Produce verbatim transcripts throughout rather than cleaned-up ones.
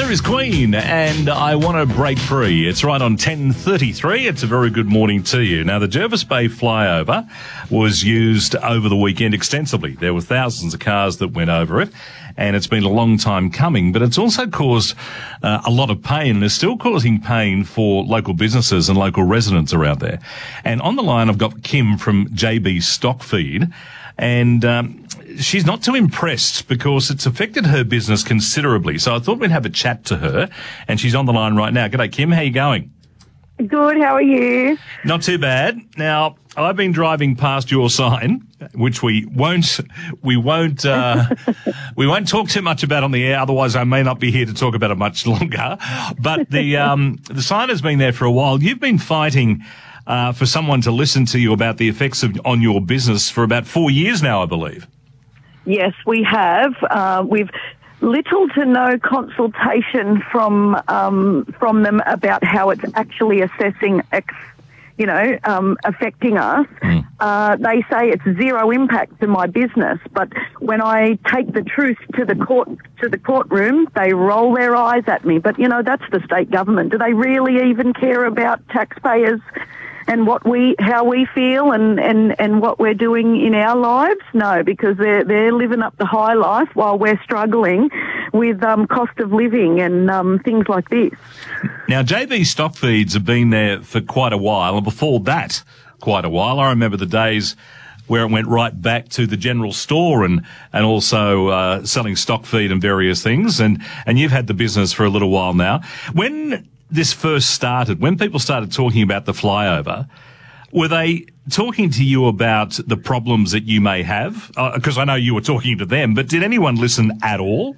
Here is Queen, and I Want to Break Free. It's right on ten thirty-three. It's a very good morning to you. Now, the Jervis Bay flyover was used over the weekend extensively. There were thousands of cars that went over it, and it's been a long time coming, but it's also caused uh, a lot of pain, and it's still causing pain for local businesses and local residents around there. And on the line, I've got Kim from J B Stock Feed, and um, she's not too impressed because it's affected her business considerably. So I thought we'd have a chat to her, and she's on the line right now. G'day, Kim. How you going? Good. How are you? Not too bad. Now, I've been driving past your sign, which we won't, we won't, uh, we won't talk too much about on the air. Otherwise, I may not be here to talk about it much longer. But the um, the sign has been there for a while. You've been fighting uh, for someone to listen to you about the effects of on your business for about four years now, I believe. Yes, we have. Uh, we've little to no consultation from um, from them about how it's actually assessing, ex, you know, um, affecting us. Mm. Uh, they say it's zero impact to my business, but when I take the truth to the court to the courtroom, they roll their eyes at me. But you know, that's the state government. Do they really even care about taxpayers and what we, how we feel and, and, and what we're doing in our lives? No, because they're, they're living up the high life while we're struggling with um, cost of living and um, things like this. Now, J B Stock Feeds have been there for quite a while, and before that, quite a while. I remember the days where it went right back to the general store and, and also uh, selling stock feed and various things, and, and you've had the business for a little while now. When this first started, when people started talking about the flyover, were they talking to you about the problems that you may have? Because uh, I know you were talking to them, but did anyone listen at all?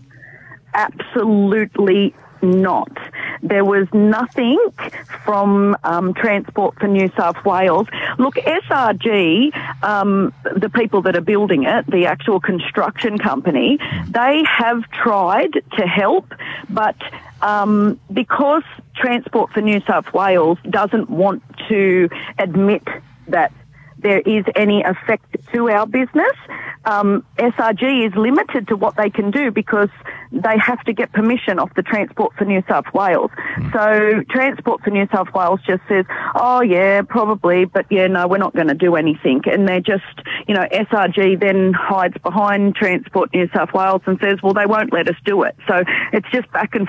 Absolutely not. There was nothing from um, Transport for New South Wales. Look, S R G, um, the people that are building it, the actual construction company, they have tried to help, but um, because Transport for New South Wales doesn't want to admit that there is any effect to our business, um, S R G is limited to what they can do because they have to get permission off the Transport for New South Wales. Mm. So Transport for New South Wales just says, oh yeah, probably, but yeah, no, we're not going to do anything. And they're just, you know, S R G then hides behind Transport New South Wales and says, well, they won't let us do it. So it's just back and